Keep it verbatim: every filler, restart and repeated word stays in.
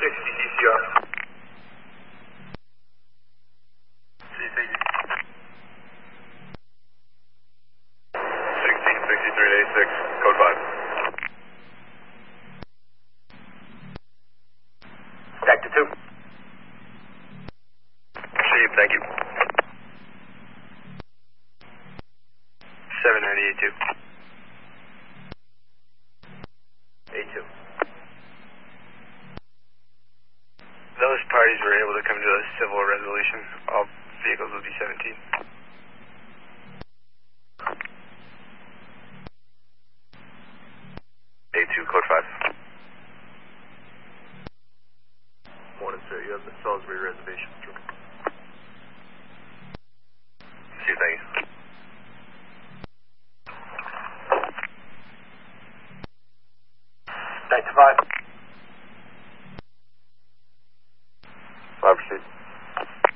sixty D C R. See, thank you. sixteen sixty-three eighty-six, code five. Back to two. Received, thank you. seven ninety-eight two. A two. Those parties were able to come to a civil resolution. All vehicles will be seventeen. A two, code five. Morning, sir. You have the Salisbury reservation. See, thank you. Back to five. Five, proceed.